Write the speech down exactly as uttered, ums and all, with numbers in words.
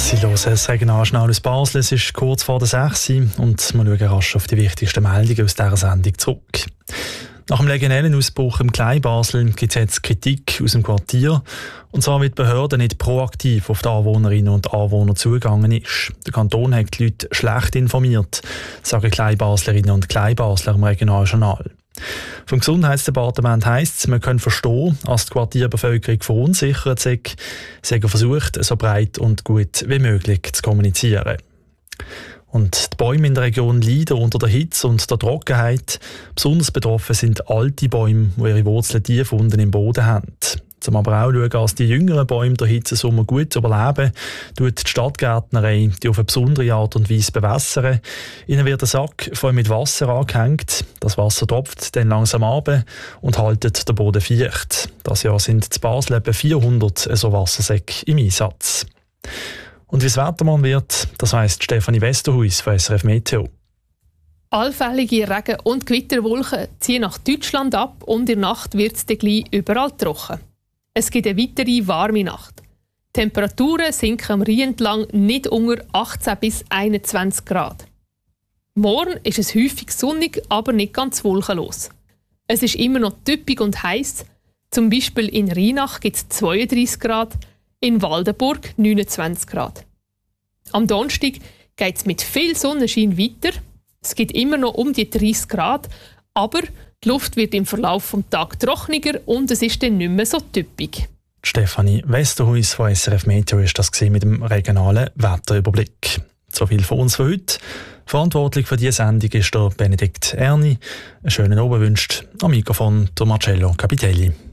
Sie hören das Regionaljournal aus Basel. Es ist kurz vor der sechs Uhr und wir schauen rasch auf die wichtigsten Meldungen aus dieser Sendung zurück. Nach dem Legionellausbruch im Kleinbasel gibt es jetzt Kritik aus dem Quartier. Und zwar, weil die Behörde nicht proaktiv auf die Anwohnerinnen und Anwohner zugegangen ist. Der Kanton hat die Leute schlecht informiert, sagen Kleinbaslerinnen und Kleinbasler im Regionaljournal. Vom Gesundheitsdepartement heisst es, man kann verstehen, dass die Quartierbevölkerung verunsichert sei. Sie haben versucht, so breit und gut wie möglich zu kommunizieren. Und die Bäume in der Region leiden unter der Hitze und der Trockenheit. Besonders betroffen sind alte Bäume, die ihre Wurzeln tief unten im Boden haben. Um aber auch zu schauen, dass die jüngeren Bäume den Hitzesommer gut überleben, tut die Stadtgärtnerei die auf eine besondere Art und Weise bewässern. Ihnen wird ein Sack voll mit Wasser angehängt. Das Wasser tropft dann langsam ab und haltet den Boden feucht. Dieses Jahr sind in Basel etwa vierhundert so Wassersäcke im Einsatz. Und wie das Wettermann wird, das weiss Stefanie Westerhuis von S R F Meteo. Allfällige Regen- und Gewitterwolken ziehen nach Deutschland ab und in der Nacht wird es dann gleich überall trocken. Es gibt eine weitere warme Nacht. Die Temperaturen sinken am Rhein entlang nicht unter achtzehn bis einundzwanzig Grad. Morgen ist es häufig sonnig, aber nicht ganz wolkenlos. Es ist immer noch typisch und heiß. Zum Beispiel in Rheinach gibt es zweiunddreissig Grad, in Waldenburg neunundzwanzig Grad. Am Donnerstag geht es mit viel Sonnenschein weiter. Es gibt immer noch um die dreißig Grad, aber die Luft wird im Verlauf des Tages trockener und es ist dann nicht mehr so typisch. Stefanie Westerhuis von S R F Meteo ist das mit dem regionalen Wetterüberblick. So viel von uns für heute. Verantwortlich für diese Sendung ist der Benedikt Erni. Einen schönen Abend wünscht am Mikrofon der Marcello Capitelli.